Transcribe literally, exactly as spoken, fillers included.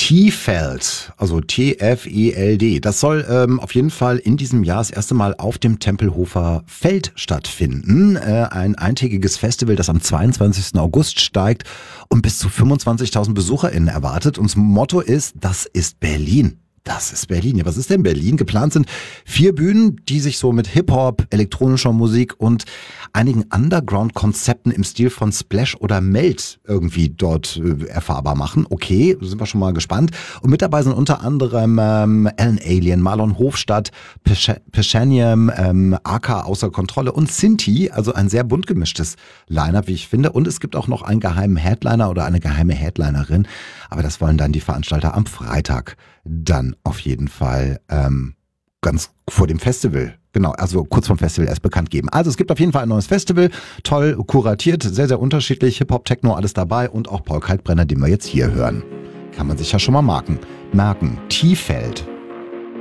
T-Feld, also T F E L D. Das soll ähm, auf jeden Fall in diesem Jahr das erste Mal auf dem Tempelhofer Feld stattfinden. Äh, ein eintägiges Festival, das am zweiundzwanzigsten August steigt und bis zu fünfundzwanzigtausend BesucherInnen erwartet. Und das Motto ist, das ist Berlin. Das ist Berlin. Ja, was ist denn Berlin? Geplant sind vier Bühnen, die sich so mit Hip-Hop, elektronischer Musik und einigen Underground-Konzepten im Stil von Splash oder Melt irgendwie dort äh, erfahrbar machen. Okay, sind wir schon mal gespannt. Und mit dabei sind unter anderem ähm, Alan Alien, Marlon Hofstadt, Peshanium, ähm, A K Außer Kontrolle und Sinti. Also ein sehr bunt gemischtes Line-Up, wie ich finde. Und es gibt auch noch einen geheimen Headliner oder eine geheime Headlinerin. Aber das wollen dann die Veranstalter am Freitag dann auf jeden Fall ähm, ganz vor dem Festival, genau, also kurz vorm Festival erst bekannt geben. Also es gibt auf jeden Fall ein neues Festival, toll kuratiert, sehr, sehr unterschiedlich, Hip-Hop, Techno, alles dabei und auch Paul Kalkbrenner, den wir jetzt hier hören. Kann man sich ja schon mal merken. Merken, T-Feld.